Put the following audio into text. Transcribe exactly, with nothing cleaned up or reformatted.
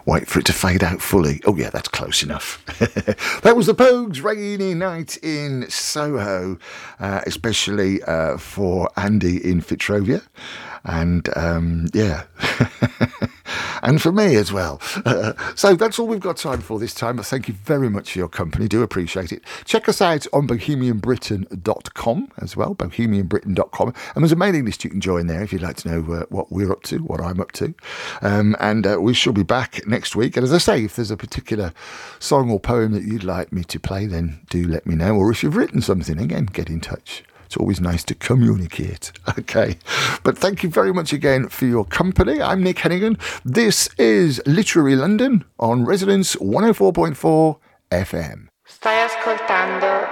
Wait for it to fade out fully. Oh yeah, that's close enough. That was the Pogues, Rainy Night in Soho, uh, especially uh, for Andy in Fitzrovia. And um, yeah, and for me as well. Uh, so that's all we've got time for this time. But thank you very much for your company. Do appreciate it. Check us out on bohemian britain dot com as well, bohemian britain dot com. And there's a mailing list you can join there if you'd like to know uh, what we're up to, what I'm up to. Um, and uh, we shall be back next week. And as I say, if there's a particular song or poem that you'd like me to play, then do let me know. Or if you've written something, again, get in touch. It's always nice to communicate. Okay. But thank you very much again for your company. I'm Nick Hennigan. This is Literary London on Resonance one oh four point four F M. Stai ascoltando